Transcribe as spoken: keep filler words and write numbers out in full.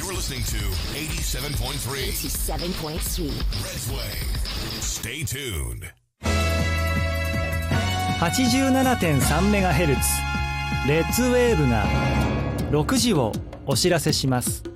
listening to eighty-seven point three eighty-seven point three Red's Wave. Stay tuned. はちじゅうななてんさんメガヘルツ レッツウェーブがろくじをお知らせします。